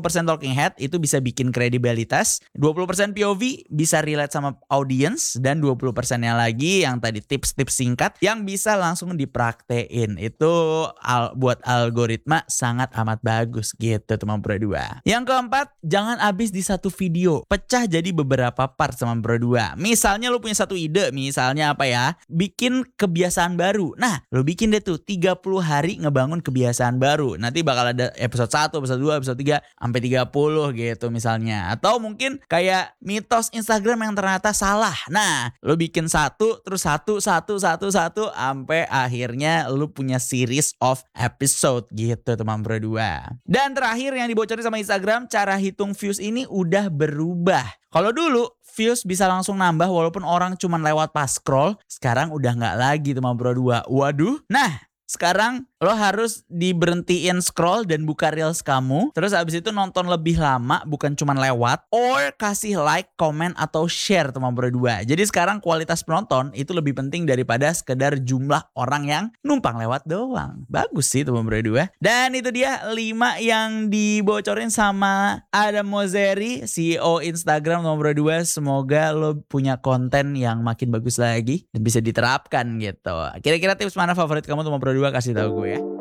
80% talking head itu bisa bikin kredibilitas, 20% POV bisa relate sama audience, dan 20%-nya lagi yang tadi tips-tips singkat yang bisa langsung dipraktein. Itu buat algoritma sangat amat bagus gitu teman Pro 2. Yang keempat, jangan habis di satu video, pecah jadi beberapa part teman Pro 2. Misalnya lu punya satu ide, misalnya apa ya, bikin kebiasaan baru. Nah, lu bikin deh tuh 30 hari ngebangun kebiasaan baru. Nanti bakal ada episode 1, episode 2, episode 3 sampai 30 gitu misalnya. Atau mungkin kayak mitos Instagram yang ternyata salah. Nah, lu bikin satu terus satu sampai akhirnya lu punya series of episode gitu teman Pro 2. Dan terakhir yang dibocorin sama Instagram, cara hitung views ini udah berubah. Kalau dulu views bisa langsung nambah walaupun orang cuma lewat pas scroll, sekarang udah nggak lagi teman Pro 2. Waduh. Nah, sekarang lo harus diberhentiin scroll dan buka reels kamu. Terus abis itu nonton lebih lama, bukan cuma lewat. Or kasih like, comment, atau share teman Pro 2. Jadi sekarang kualitas penonton itu lebih penting daripada sekedar jumlah orang yang numpang lewat doang. Bagus sih teman Pro 2. Dan itu dia 5 yang dibocorin sama Adam Mosseri, CEO Instagram teman Pro 2. Semoga lo punya konten yang makin bagus lagi dan bisa diterapkan gitu. Kira-kira tips mana favorit kamu teman Pro 2, kasih tahu gue ya.